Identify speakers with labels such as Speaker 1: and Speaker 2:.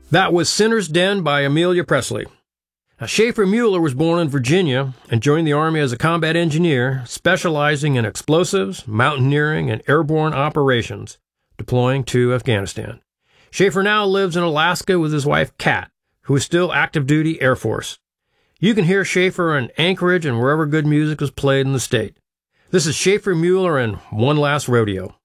Speaker 1: That was Sinner's Den by Amelia Presley. Now, Schaefer Mueller was born in Virginia and joined the Army as a combat engineer, specializing in explosives, mountaineering, and airborne operations, deploying to Afghanistan. Schaefer now lives in Alaska with his wife, Kat, who is still active duty Air Force. You can hear Schaefer in Anchorage and wherever good music is played in the state. This is Schaefer Mueller and One Last Rodeo.